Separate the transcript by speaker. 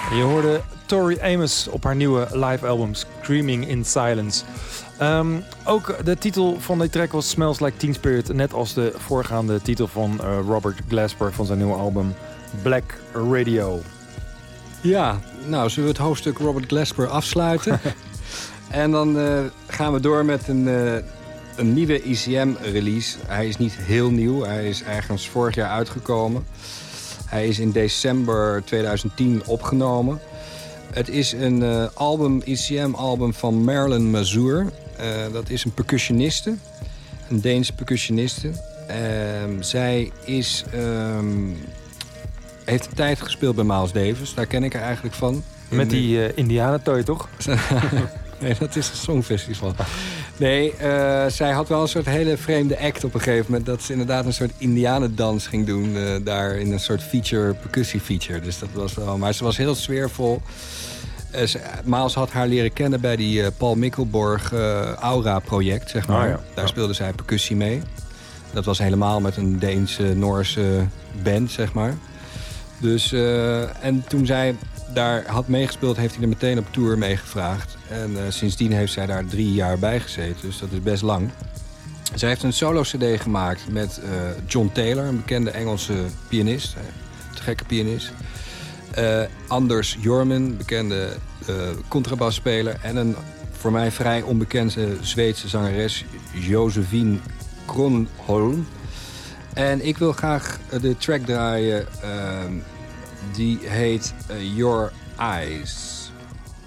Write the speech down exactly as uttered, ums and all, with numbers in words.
Speaker 1: Je hoorde Tori Amos op haar nieuwe live album Screaming in Silence. Um, ook de titel van die track was Smells Like Teen Spirit. Net als de voorgaande titel van uh, Robert Glasper van zijn nieuwe album Black Radio.
Speaker 2: Ja, nou zullen we het hoofdstuk Robert Glasper afsluiten. En dan uh, gaan we door met een, uh, een nieuwe E C M-release. Hij is niet heel nieuw, hij is ergens vorig jaar uitgekomen. Hij is in december tweeduizend tien opgenomen. Het is een uh, album, E C M-album van Marilyn Mazur. Uh, dat is een percussioniste, een Deense percussioniste. Uh, zij is, um, heeft een tijd gespeeld bij Miles Davis, daar ken ik haar eigenlijk van.
Speaker 1: Met die uh, Indianentooi, toch?
Speaker 2: Nee, dat is een songfestival. Nee, uh, zij had wel een soort hele vreemde act op een gegeven moment. Dat ze inderdaad een soort indianendans ging doen. Uh, daar in een soort feature, percussie-feature. Dus dat was wel... Maar ze was heel sfeervol. Uh, ze, Miles had haar leren kennen bij die uh, Paul Mikkelborg uh, Aura-project, zeg maar. Oh ja. Daar speelde zij percussie mee. Dat was helemaal met een Deense, Noorse band, zeg maar. Dus, uh, en toen zij daar had meegespeeld, heeft hij er meteen op tour meegevraagd. En uh, sindsdien heeft zij daar drie jaar bij gezeten, dus dat is best lang. Zij heeft een solo-cd gemaakt met uh, John Taylor, een bekende Engelse pianist. Uh, te gekke pianist. Uh, Anders Jorman, bekende uh, contrabasspeler. En een voor mij vrij onbekende Zweedse zangeres, Josephine Kronholm. En ik wil graag de track draaien. Uh, die heet uh, Your Eyes.